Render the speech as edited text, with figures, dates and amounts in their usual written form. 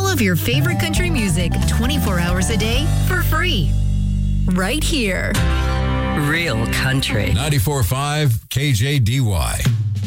all of your favorite country music 24 hours a day for free. Right here. Real country. 94.5 KJDY.